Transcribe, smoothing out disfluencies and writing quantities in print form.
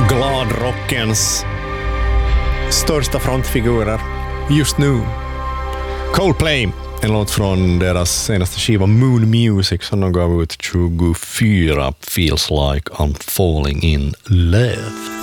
Gladrockens största frontfigurer just nu. Coldplay, en låt från deras senaste skiva Moon Music som de gav ut 24, Feels Like I'm Falling in Love.